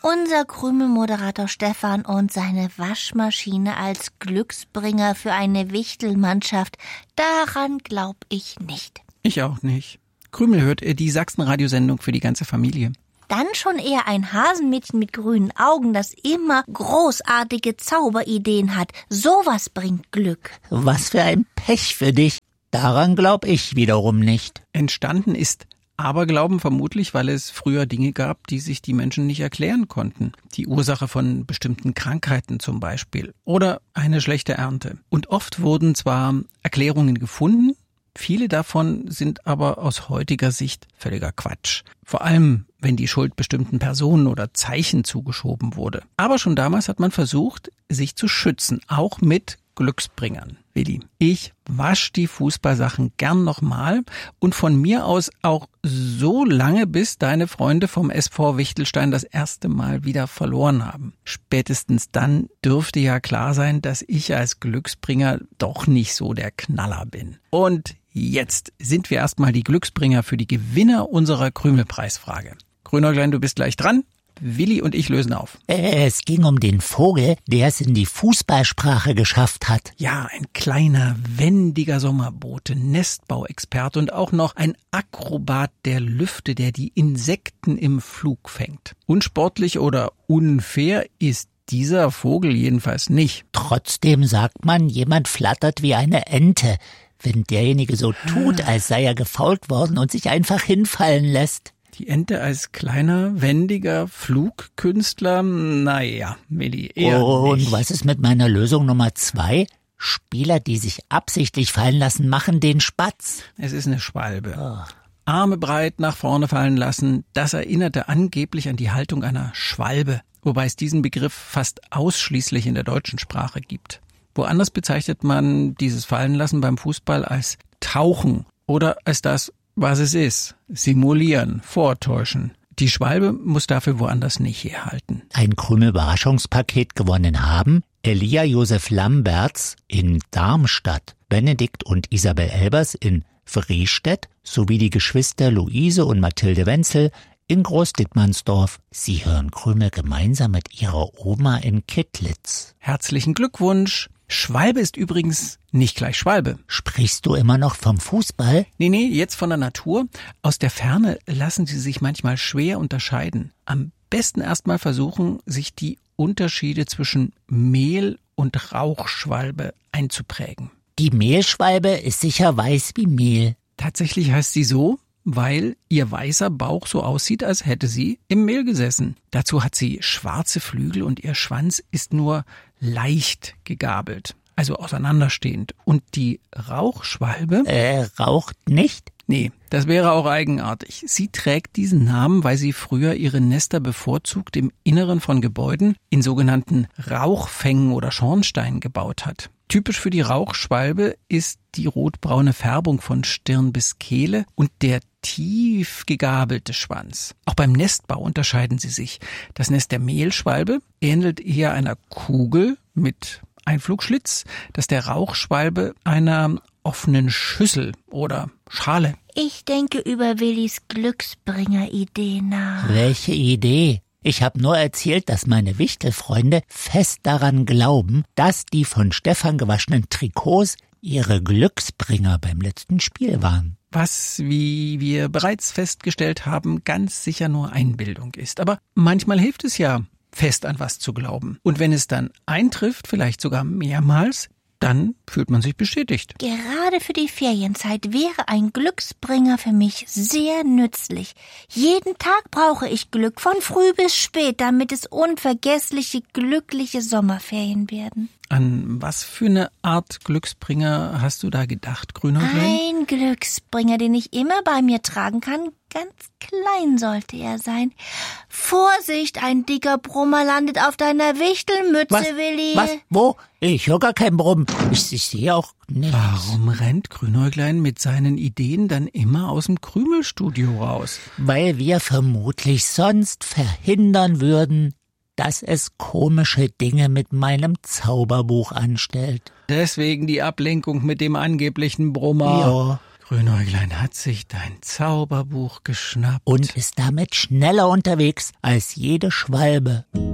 Unser Krümel-Moderator Stefan und seine Waschmaschine als Glücksbringer für eine Wichtelmannschaft, daran glaub ich nicht. Ich auch nicht. Krümel hört die Sachsen-Radiosendung für die ganze Familie. Dann schon eher ein Hasenmädchen mit grünen Augen, das immer großartige Zauberideen hat. Sowas bringt Glück. Was für ein Pech für dich. Daran glaub ich wiederum nicht. Entstanden ist Aberglauben vermutlich, weil es früher Dinge gab, die sich die Menschen nicht erklären konnten. Die Ursache von bestimmten Krankheiten zum Beispiel oder eine schlechte Ernte. Und oft wurden zwar Erklärungen gefunden, viele davon sind aber aus heutiger Sicht völliger Quatsch. Vor allem, wenn die Schuld bestimmten Personen oder Zeichen zugeschoben wurde. Aber schon damals hat man versucht, sich zu schützen, auch mit Glücksbringern. Willi, ich wasche die Fußballsachen gern nochmal und von mir aus auch so lange, bis deine Freunde vom SV Wichtelstein das erste Mal wieder verloren haben. Spätestens dann dürfte ja klar sein, dass ich als Glücksbringer doch nicht so der Knaller bin. Und jetzt sind wir erstmal die Glücksbringer für die Gewinner unserer Krümelpreisfrage. Grünäuglein, du bist gleich dran. Willi und ich lösen auf. Es ging um den Vogel, der es in die Fußballsprache geschafft hat. Ja, ein kleiner, wendiger Sommerbote, Nestbauexperte und auch noch ein Akrobat der Lüfte, der die Insekten im Flug fängt. Unsportlich oder unfair ist dieser Vogel jedenfalls nicht. Trotzdem sagt man, jemand flattert wie eine Ente, wenn derjenige so tut, als sei er gefault worden und sich einfach hinfallen lässt. Die Ente als kleiner, wendiger Flugkünstler? Naja, Willi, eher nicht. Und was ist mit meiner Lösung Nummer 2? Spieler, die sich absichtlich fallen lassen, machen den Spatz. Es ist eine Schwalbe. Arme breit nach vorne fallen lassen, das erinnerte angeblich an die Haltung einer Schwalbe, wobei es diesen Begriff fast ausschließlich in der deutschen Sprache gibt. Woanders bezeichnet man dieses Fallenlassen beim Fußball als Tauchen oder als das, was es ist. Simulieren, vortäuschen. Die Schwalbe muss dafür woanders nicht herhalten. Ein Krümel-Überraschungspaket gewonnen haben Elia Josef Lamberts in Darmstadt, Benedikt und Isabel Elbers in Friestedt sowie die Geschwister Luise und Mathilde Wenzel in Groß-Dittmannsdorf. Sie hören Krümel gemeinsam mit ihrer Oma in Kittlitz. Herzlichen Glückwunsch. Schwalbe ist übrigens nicht gleich Schwalbe. Sprichst du immer noch vom Fußball? Nee, jetzt von der Natur. Aus der Ferne lassen sie sich manchmal schwer unterscheiden. Am besten erstmal versuchen, sich die Unterschiede zwischen Mehl- und Rauchschwalbe einzuprägen. Die Mehlschwalbe ist sicher weiß wie Mehl. Tatsächlich heißt sie so, weil ihr weißer Bauch so aussieht, als hätte sie im Mehl gesessen. Dazu hat sie schwarze Flügel und ihr Schwanz ist nur leicht gegabelt, also auseinanderstehend. Und die Rauchschwalbe? Raucht nicht? Nee, das wäre auch eigenartig. Sie trägt diesen Namen, weil sie früher ihre Nester bevorzugt im Inneren von Gebäuden in sogenannten Rauchfängen oder Schornsteinen gebaut hat. Typisch für die Rauchschwalbe ist die rotbraune Färbung von Stirn bis Kehle und der tief gegabelte Schwanz. Auch beim Nestbau unterscheiden sie sich. Das Nest der Mehlschwalbe ähnelt eher einer Kugel mit Einflugschlitz, das der Rauchschwalbe einer offenen Schüssel oder Schale. Ich denke über Willis Glücksbringer-Idee nach. Welche Idee? Ich habe nur erzählt, dass meine Wichtelfreunde fest daran glauben, dass die von Stefan gewaschenen Trikots ihre Glücksbringer beim letzten Spiel waren. Was, wie wir bereits festgestellt haben, ganz sicher nur Einbildung ist. Aber manchmal hilft es ja, fest an was zu glauben. Und wenn es dann eintrifft, vielleicht sogar mehrmals, dann fühlt man sich bestätigt. Gerade für die Ferienzeit wäre ein Glücksbringer für mich sehr nützlich. Jeden Tag brauche ich Glück, von früh bis spät, damit es unvergessliche, glückliche Sommerferien werden. An was für eine Art Glücksbringer hast du da gedacht, Grünäuglein? Ein Glücksbringer, den ich immer bei mir tragen kann. Ganz klein sollte er sein. Vorsicht, ein dicker Brummer landet auf deiner Wichtelmütze, Willi. Was? Wo? Ich höre gar keinen Brummen. Ich sehe auch nichts. Warum rennt Grünäuglein mit seinen Ideen dann immer aus dem Krümelstudio raus? Weil wir vermutlich sonst verhindern würden, dass es komische Dinge mit meinem Zauberbuch anstellt. Deswegen die Ablenkung mit dem angeblichen Brummer. Ja. Grünäuglein hat sich dein Zauberbuch geschnappt und ist damit schneller unterwegs als jede Schwalbe.